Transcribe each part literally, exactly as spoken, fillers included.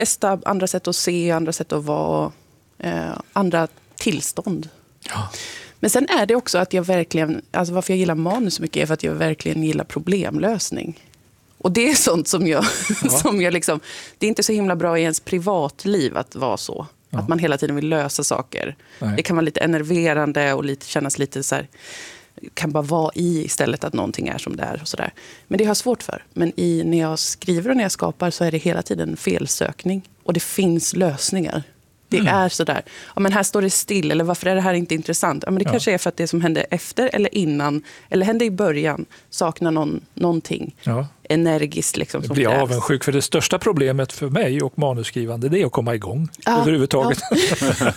testa andra sätt att se, andra sätt att vara, eh, andra tillstånd. Ja. Men sen är det också att jag verkligen, alltså varför jag gillar manus så mycket är för att jag verkligen gillar problemlösning. Och det är sånt som jag, ja. som jag liksom, det är inte så himla bra i ens privatliv att vara så. Ja. Att man hela tiden vill lösa saker. Nej. Det kan vara lite enerverande och lite, kännas lite så här, kan bara vara i istället att någonting är som det är och så där. Men det har jag svårt för. Men i, när jag skriver och när jag skapar så är det hela tiden felsökning. Och det finns lösningar. Det mm. är sådär, ja, men här står det still, eller varför är det här inte intressant? Ja, men det ja. kanske är för att det som hände efter eller innan, eller hände i början, saknar någon, någonting ja. energiskt. Liksom, som blir avundsjuk, för det största problemet för mig och manusskrivande, det är att komma igång ja. överhuvudtaget. Ja.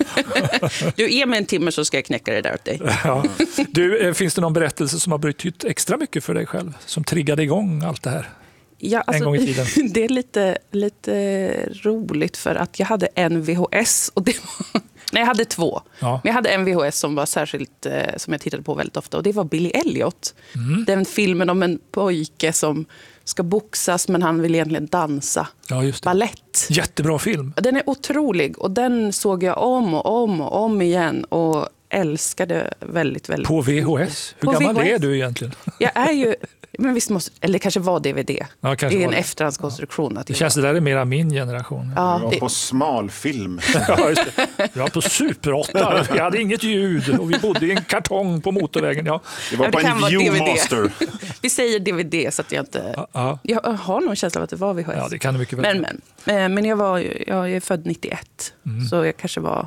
Du, ge mig en timme så ska jag knäcka det där åt dig. Ja. Du, finns det någon berättelse som har betytt extra mycket för dig själv, som triggade igång allt det här? Ja, alltså, en gång i tiden. Det är lite, lite roligt för att jag hade en V H S och det var, nej, jag hade två. Ja. Men jag hade en V H S som var särskilt eh, som jag tittade på väldigt ofta och det var Billy Elliot. Mm. Den filmen om en pojke som ska boxas men han vill egentligen dansa. Ja, just det. Ballett. Jättebra film. Den är otrolig och den såg jag om och om och om igen och älskade väldigt, väldigt. På V H S? Hur på gammal V H S. Är du egentligen? Jag är ju, men visst måste, eller det kanske var D V D. Ja, det är en efterhandskonstruktion. Ja. Att det känns det där är mera min generation. Ja, det var det... på smalfilm. Ja, just det. Jag var på Super åtta. Vi hade inget ljud och vi bodde i en kartong på motorvägen. Ja. Det var ja, på det en Viewmaster. Vi säger D V D så att jag inte... Ja, ja. Jag har nog en känsla av att det var V H S. Ja, det kan det mycket väl. Men, men, men jag, var, jag är född nittioett. Mm. Så jag kanske var...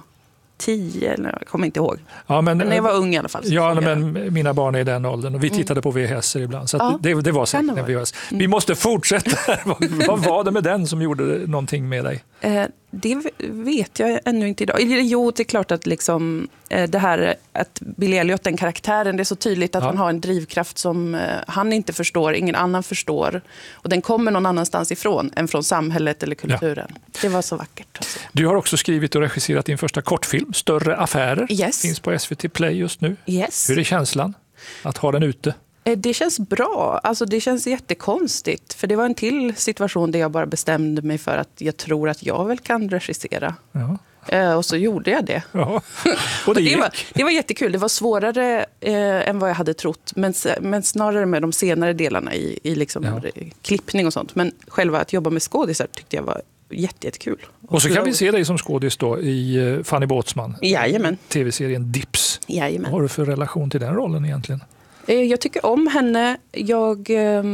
tio, eller jag kommer inte ihåg. Ja, men, men när jag var ung i alla fall. Ja, men jag. Mina barn är i den åldern och vi tittade mm. på V H S ibland. Så ja, det, det var säkert en V H S. Mm. Vi måste fortsätta. Vad var det med den som gjorde någonting med dig? Eh, det vet jag ännu inte idag. Jo, det är klart att liksom, eh, det här att Billy Elliot, den karaktären, det är så tydligt att ja. han har en drivkraft som eh, han inte förstår, ingen annan förstår. Och den kommer någon annanstans ifrån än från samhället eller kulturen. Ja. Det var så vackert. Alltså. Du har också skrivit och regisserat din första kortfilm, Större affärer. Yes. Finns på S V T Play just nu. Yes. Hur är känslan att ha den ute? Det känns bra. Alltså det känns jättekonstigt. För det var en till situation där jag bara bestämde mig för att jag tror att jag väl kan regissera. Ja. Eh, och så gjorde jag det. Ja. Och det, och det, var, det var jättekul. Det var svårare eh, än vad jag hade trott. Men, men snarare med de senare delarna i, i liksom ja. klippning och sånt. Men själva att jobba med skådisar tyckte jag var jätte, jättekul. Och så kan vi se dig som skådis då i Fanny Båtsman. Jajamän. Tv-serien Dips. Jajamän. Vad har du för relation till den rollen egentligen? Jag tycker om henne. Jag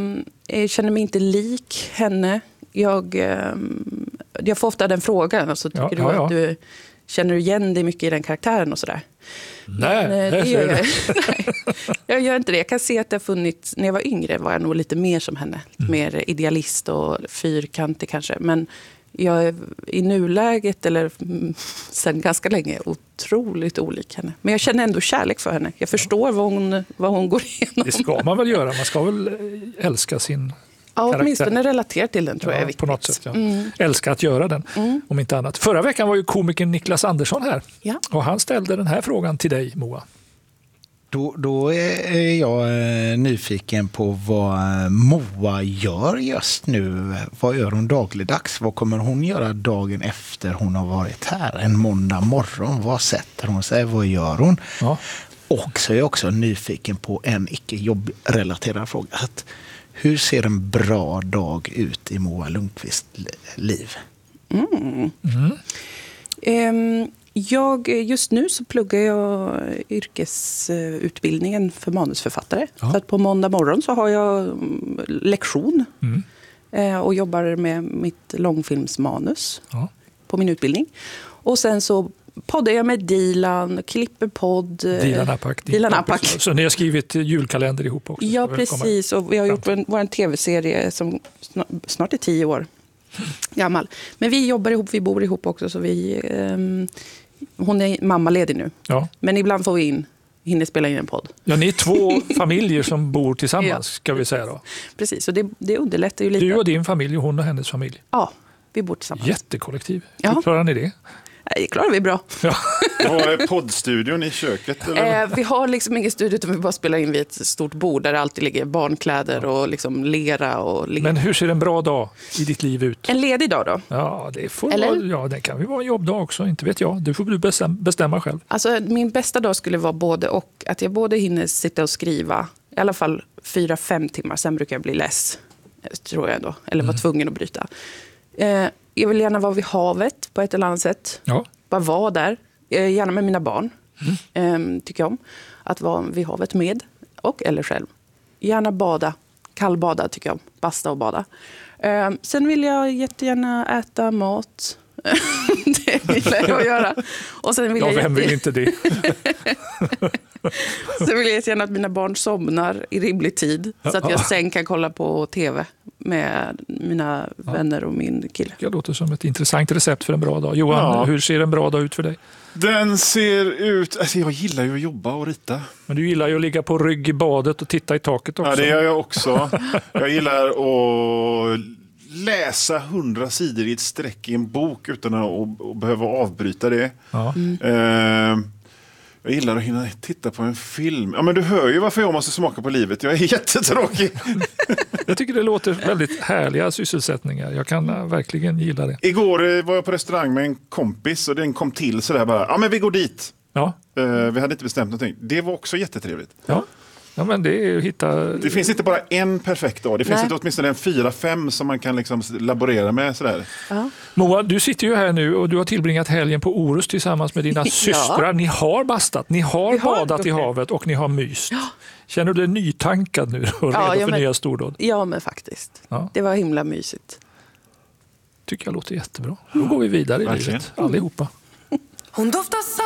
eh, känner mig inte lik henne. Jag, eh, jag får ofta den frågan. Alltså, tycker ja, du ja, ja. att du känner igen dig mycket i den karaktären och sådär? Nej, Men, det gör jag. Nej, jag gör inte det. Jag kan se att det har funnits, när jag var yngre var jag nog lite mer som henne. Mm. Mer idealist och fyrkantig kanske. Men jag är i nuläget, eller sen ganska länge, otroligt olik henne. Men jag känner ändå kärlek för henne. Jag förstår vad hon, vad hon går igenom. Det ska man väl göra. Man ska väl älska sin ja, karaktär. Åtminstone relatera till den tror ja, jag är viktigt. På något sätt, ja. Mm. Älska att göra den, mm. om inte annat. Förra veckan var ju komikern Niklas Andersson här. Ja. Och han ställde den här frågan till dig, Moa. Då, då är jag nyfiken på vad Moa gör just nu. Vad gör hon dagligdags? Vad kommer hon göra dagen efter hon har varit här? En måndag morgon. Vad sätter hon sig? Vad gör hon? Ja. Och så är jag också nyfiken på en icke-jobbrelaterad fråga. Att hur ser en bra dag ut i Moa Lundqvists liv? Mm. Mm. Um. Jag, just nu så pluggar jag yrkesutbildningen för manusförfattare. Ja. Så att på måndag morgon så har jag lektion mm. och jobbar med mitt långfilmsmanus ja. på min utbildning. Och sen så poddar jag med Dilan, klipper podd. Dilan Apak. Dilan Apak. Så ni har skrivit julkalender ihop också? Ja, precis. Och vi har gjort en, vår tv-serie som snart är tio år gammal. Men vi jobbar ihop, vi bor ihop också. Så vi, um, hon är mammaledig nu. Ja. Men ibland får vi in, hinner spela in en podd. Ja, ni är två familjer som bor tillsammans, ja. ska vi säga då. Precis, och det, det underlättar ju lite. Du och din familj och hon och hennes familj. Ja, vi bor tillsammans. Jättekollektiv. Ja. Hur klarar ni det? Det klarar vi bra. Ja. Var är poddstudion i köket? Eller? Eh, vi har liksom ingen studio utan vi bara spelar in vid ett stort bord där det alltid ligger barnkläder och liksom lera. Och Men hur ser en bra dag i ditt liv ut? En ledig dag då? Ja, det, får Eller? vara, ja, det kan ju vara en jobbdag också, inte vet jag. Det får du bestämma, bestämma själv. Alltså, min bästa dag skulle vara både och. Att jag både hinner sitta och skriva i alla fall fyra, fem timmar. Sen brukar jag bli less, tror jag ändå. Eller vara mm. tvungen att bryta. Eh, jag vill gärna vara vid havet på ett eller annat sätt. Ja. Bara vara där. Eh, gärna med mina barn. Mm. Eh, tycker jag om. Att vara vid havet med och eller själv. Gärna bada. Kallbada tycker jag om. Basta och bada. Eh, sen vill jag jättegärna äta mat. Det gillar jag att göra. Och sen vill ja, jag vem jätte... vill inte det? Sen vill jag jättegärna att mina barn somnar i rimlig tid. Så att jag sen kan kolla på tv med mina ja. vänner och min kille. Det låter som ett intressant recept för en bra dag. Johan, ja. hur ser en bra dag ut för dig? Den ser ut... Alltså jag gillar ju att jobba och rita. Men du gillar ju att ligga på rygg i badet och titta i taket också. Ja, det gör jag också. Jag gillar att läsa hundra sidor i ett streck i en bok utan att, att behöva avbryta det. Ja. Mm. Uh, jag gillar att hinna titta på en film. Ja, men du hör ju varför jag måste smaka på livet. Jag är jättetråkig. Jag tycker det låter väldigt härliga sysselsättningar. Jag kan mm. verkligen gilla det. Igår var jag på restaurang med en kompis och den kom till sådär bara. Ja, men vi går dit. Ja. Uh, vi hade inte bestämt någonting. Det var också jättetrevligt. Ja. Ja, men det är att hitta... Det finns inte bara en perfekt dag. Det finns inte åtminstone en fyra, fem som man kan liksom laborera med. Sådär. Ja. Moa, du sitter ju här nu och du har tillbringat helgen på Orust tillsammans med dina systrar. Ja. Ni har bastat, ni har Vi badat har i havet och ni har myst. Ja. Känner du dig nytankad nu och redo ja, för men, nya stordåd? Ja, men faktiskt. Ja. Det var himla mysigt. Tycker jag låter jättebra. Då går vi vidare i Verkligen. livet, allihopa. Hon doftar